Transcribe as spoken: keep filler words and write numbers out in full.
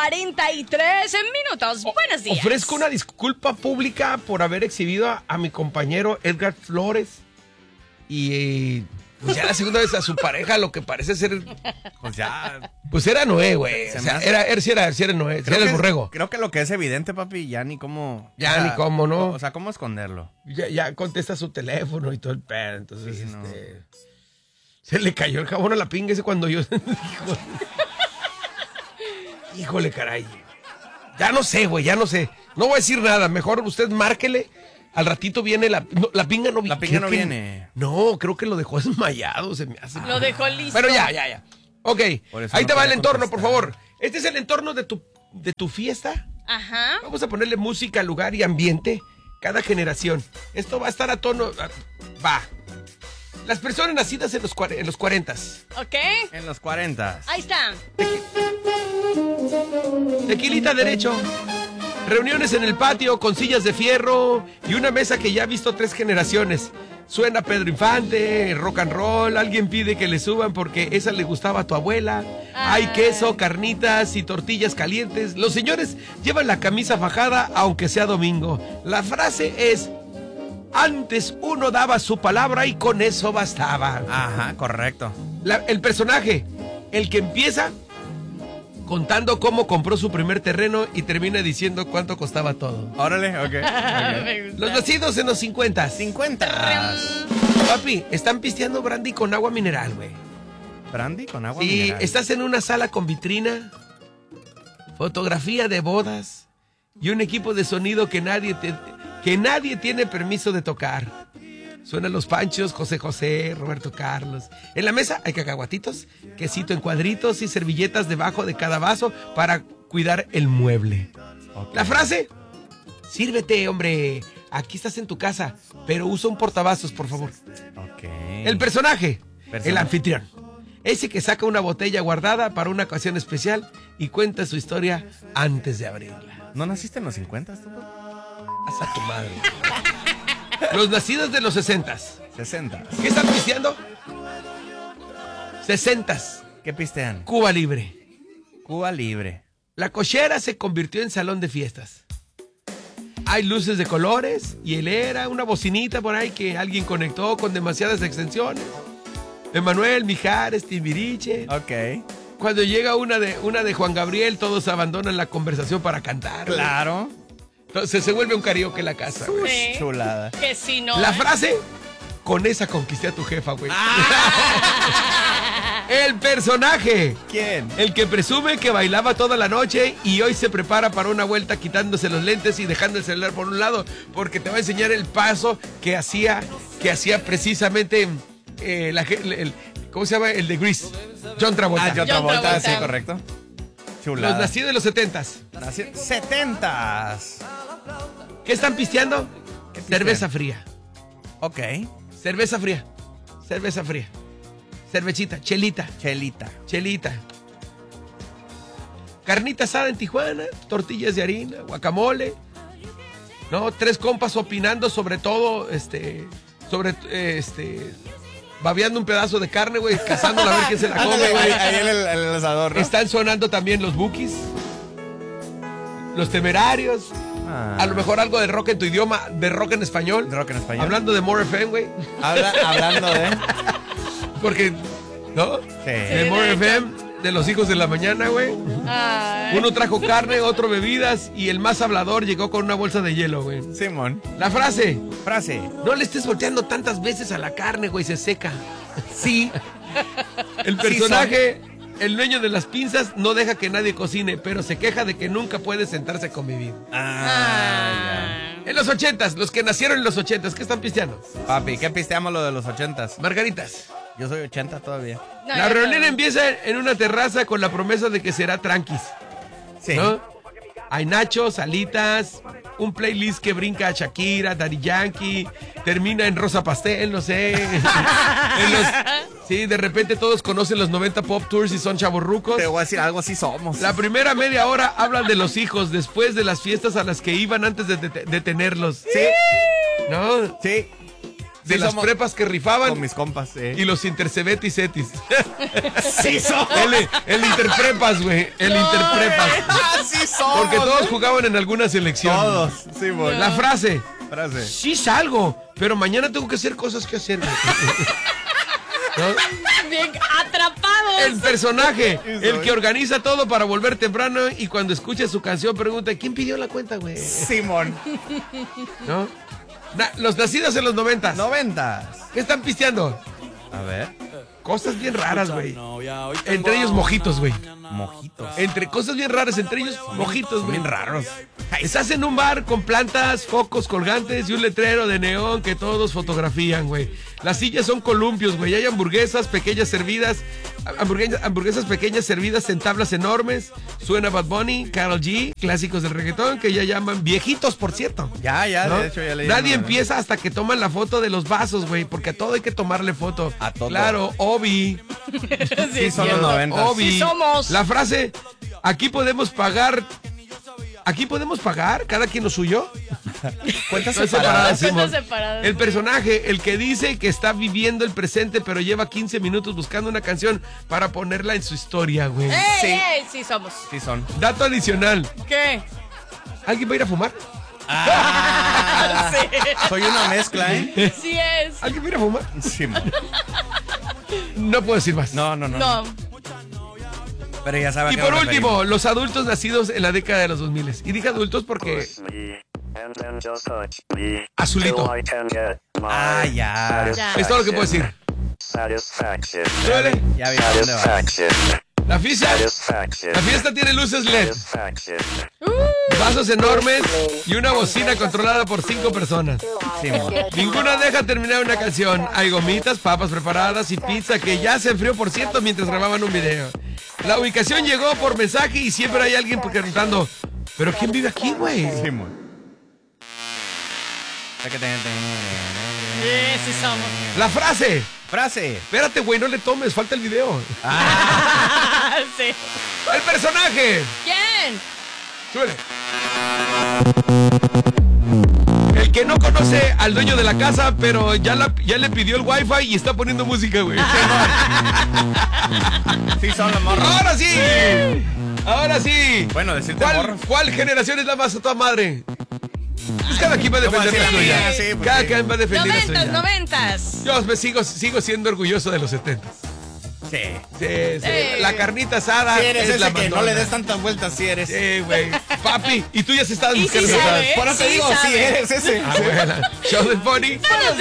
cuarenta y tres minutos. Buenos días. Ofrezco una disculpa pública por haber exhibido a, a mi compañero Edgar Flores y eh, pues ya la segunda vez a su pareja, lo que parece ser... Pues ya... Pues era Noé, güey. O sea, hace... era, era, sí era, sí era Noé, sí era el borrego. Creo que lo que es evidente, papi, ya ni cómo... Ya o sea, ni cómo, ¿no? O sea, cómo esconderlo. Ya, ya contesta su teléfono y todo el pedo, entonces, sí, este... No. Se le cayó el jabón a la pinga ese cuando yo... Híjole. Híjole, caray. Ya no sé, güey, ya no sé. No voy a decir nada, mejor usted márquele. Al ratito viene la... No, la pinga no, la pinga no que, viene. No, creo que lo dejó desmayado, se me hace. Lo dejó listo. Pero ya, ya, ya. Ok, ahí no te va el entorno, contestar. por favor. Este es el entorno de tu, de tu fiesta. Ajá. Vamos a ponerle música, lugar y ambiente. Cada generación. Esto va a estar a tono... Va. Las personas nacidas en los, en los cuarentas. Ok. En los cuarentas. Ahí está. Tequilita derecho. Reuniones en el patio con sillas de fierro y una mesa que ya ha visto tres generaciones. Suena Pedro Infante, rock and roll, alguien pide que le suban porque esa le gustaba a tu abuela. Ah. Hay queso, carnitas y tortillas calientes. Los señores llevan la camisa fajada aunque sea domingo. La frase es: antes uno daba su palabra y con eso bastaba. Ajá, correcto. La, el personaje, el que empieza contando cómo compró su primer terreno y termina diciendo cuánto costaba todo. Órale, ok. okay. Los nacidos en los cincuenta. cincuenta. Papi, están pisteando brandy con agua mineral, güey. ¿Brandy con agua sí, mineral? Y estás en una sala con vitrina, fotografía de bodas y un equipo de sonido que nadie, te, que nadie tiene permiso de tocar. Suenan los Panchos, José José, Roberto Carlos. En la mesa hay cacahuatitos, quesito en cuadritos y servilletas debajo de cada vaso para cuidar el mueble. Okay. La frase: sírvete, hombre. Aquí estás en tu casa, pero usa un portavasos, por favor. Okay. El personaje, personaje, el anfitrión. Ese que saca una botella guardada para una ocasión especial y cuenta su historia antes de abrirla. ¿No naciste en los cincuenta, tú? Haz a tu madre. Los nacidos de los sesentas. Sesentas. ¿Qué están pisteando? Sesentas. ¿Qué pistean? Cuba Libre. Cuba Libre. La cochera se convirtió en salón de fiestas. Hay luces de colores, hielera, una bocinita por ahí que alguien conectó con demasiadas extensiones. Emanuel, Mijares, Timbiriche. Ok. Cuando llega una de, una de Juan Gabriel, todos abandonan la conversación para cantar. Claro. ¿Ve? Entonces se vuelve un karaoke en la casa. Sí. Chulada. Que si no. La ¿eh? frase: con esa conquisté a tu jefa, güey. Ah. El personaje. ¿Quién? El que presume que bailaba toda la noche y hoy se prepara para una vuelta quitándose los lentes y dejando el celular por un lado porque te va a enseñar el paso que hacía, que hacía precisamente eh, la, el, el, ¿cómo se llama? El de Grease. John Travolta. Ah, John Travolta, Travolta. Sí, correcto. Chulada. Los nacidos de los setentas. Naci- setentas. ¿Qué están pisteando? ¿Qué Cerveza fría. Ok. Cerveza fría. Cerveza fría. Cervecita. Chelita. Chelita. Chelita. Carnita asada en Tijuana. Tortillas de harina. Guacamole. No, tres compas opinando sobre todo, este, sobre, eh, este, babeando un pedazo de carne, güey, cazándola a ver quién se la come, güey. Ahí el, el, el asador, ¿no? Están sonando también los Bukis, los Temerarios, ah. A lo mejor algo de rock en tu idioma, de rock en español. De rock en español. Hablando de More F M, güey. Habla, hablando de... Porque, ¿no? Sí. De More F M, de los hijos de la mañana, güey. Uno trajo carne, otro bebidas y el más hablador llegó con una bolsa de hielo, güey. Simón. La frase. Frase. No le estés volteando tantas veces a la carne, güey, se seca. Sí. El personaje, sí, el dueño de las pinzas, no deja que nadie cocine, pero se queja de que nunca puede sentarse a convivir. Ah, ya. En los ochentas, los que nacieron en los ochentas, ¿qué están pisteando? Papi, ¿qué pisteamos lo de los ochentas? Margaritas. Yo soy ochenta todavía. No, la reunión no. empieza en una terraza con la promesa de que será tranquis. Sí. ¿No? Hay nachos, alitas, un playlist que brinca a Shakira, Daddy Yankee, termina en Rosa Pastel, no sé. En los, sí, de repente todos conocen los noventa Pop Tours y son chavorrucos. Te voy a decir algo, así somos. La primera media hora hablan de los hijos después de las fiestas a las que iban antes de, de, de tenerlos. Sí. ¿No? Sí. de Sí, las somos- prepas que rifaban Con mis compas, eh. y los intercebetis etis. Sí somos. El, el interprepas, güey. El interprepas. Ah, sí somos. Porque todos ¿eh? jugaban en alguna selección. Todos. Sí, mon. La frase. Frase. Sí salgo, pero mañana tengo que hacer cosas que hacer, güey. ¿No? Bien atrapados. El personaje, Sí, el soy. que organiza todo para volver temprano y cuando escucha su canción pregunta, ¿quién pidió la cuenta, güey? Simón. ¿No? Na- los nacidos en los noventas. Noventas. ¿Qué están pisteando? A ver. Cosas bien raras, güey. Entre ellos mojitos, güey. Mojitos. Entre cosas bien raras, entre ellos mojitos, Son güey. bien raros. Estás en un bar con plantas, focos colgantes y un letrero de neón que todos fotografían, güey. Las sillas son columpios, güey. Hay hamburguesas pequeñas servidas, hamburguesas, hamburguesas pequeñas servidas en tablas enormes. Suena Bad Bunny, Karol G, clásicos del reggaetón que ya llaman viejitos, por cierto. Ya, ya, ¿No? de hecho ya leí. Nadie uno, ¿eh? empieza hasta que toman la foto de los vasos, güey, porque a todo hay que tomarle foto. A todo. Claro, Obi. Sí, son los noventas. Obi. Sí somos. La frase, aquí podemos pagar. Aquí podemos pagar, cada quien lo suyo. Cuentas Estoy separadas. separada, Simón. Cuentas separadas. El personaje, el que dice que está viviendo el presente, pero lleva quince minutos buscando una canción para ponerla en su historia, güey. ¡Ey, Sí. ey! Sí somos. Sí son. Dato adicional. ¿Qué? ¿Alguien va a ir a fumar? Ah, soy una mezcla, ¿eh? Sí es. ¿Alguien va a ir a fumar? Simón. No puedo decir más. No, no, no. No. Pero ya saben. Y por último, los adultos nacidos en la década de los dos mil. Y dije adultos porque azulito. Ah, ya. Ya. Es todo lo que puedo decir. Súbele. Ya vi a dónde va. La fiesta, la fiesta tiene luces L E D, vasos enormes y una bocina controlada por cinco personas. Simón. Ninguna deja terminar una canción. Hay gomitas, papas preparadas y pizza que ya se enfrió, por cierto, mientras grababan un video. La ubicación llegó por mensaje y siempre hay alguien preguntando, ¿pero quién vive aquí, güey? Simón. Sí, sí somos. La frase. Frase. Espérate, güey, no le tomes, falta el video. Sí. El personaje. ¿Quién? Súbele. El que no conoce al dueño de la casa, pero ya, la, ya le pidió el wifi y está poniendo música, güey. Sí son los morros. ¡Ahora sí! ¡Ahora sí! Bueno, decirte ¿Cuál, morros. ¿Cuál generación es la más a toda madre? Pues cada quien va a defender decir la la suya. mía? Sí, pues Cada sí. quien va a defender la Noventas, suya. noventas. Yo me sigo, sigo siendo orgulloso de los setentas. Sí. Sí, sí. Eh. La carnita asada Si eres es la ese que no mandona. le des tantas vueltas, si eres. Sí, güey. Papi, y tú ya se estás Y sí buscando. sabe, ¿eh? Por eso te Sí digo, si sabe. eres ese. Abuela. Show the funny.